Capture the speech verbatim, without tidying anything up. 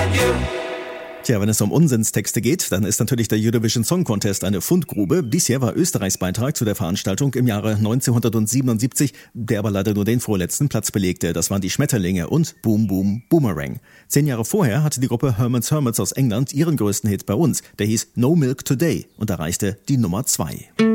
Tja, wenn es um Unsinnstexte geht, dann ist natürlich der Eurovision Song Contest eine Fundgrube. Dies Jahr war Österreichs Beitrag zu der Veranstaltung im Jahre neunzehnhundertsiebenundsiebzig, der aber leider nur den vorletzten Platz belegte. Das waren die Schmetterlinge und Boom Boom Boomerang. Zehn Jahre vorher hatte die Gruppe Herman's Hermits aus England ihren größten Hit bei uns. Der hieß No Milk Today und erreichte die Nummer zwei.